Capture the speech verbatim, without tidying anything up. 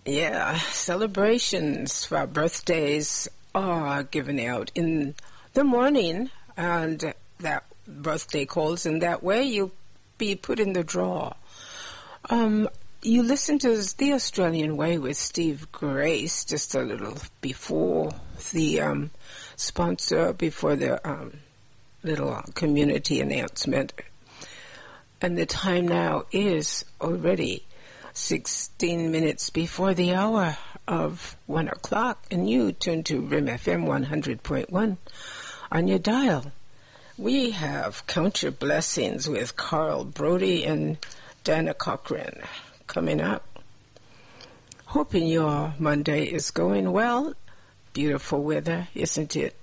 Yeah, celebrations for birthdays are given out in the morning, and that birthday calls, and that way you'll be put in the draw. Um, you listen to The Australian Way with Steve Grace just a little before the um, sponsor, before the um, little community announcement. And the time now is already sixteen minutes before the hour of one o'clock, and you tune to R I M F M one hundred point one on your dial. We have Count Your Blessings with Carl Brody and Dana Cochran coming up. Hoping your Monday is going well. Beautiful weather, isn't it?